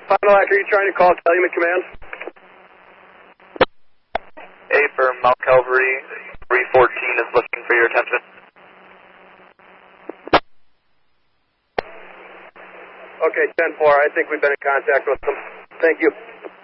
Final Act, are you trying to call Calumet Command? A for Mount Calvary, 314 is looking for your attention. Okay, 10-4, I think we've been in contact with them. Thank you.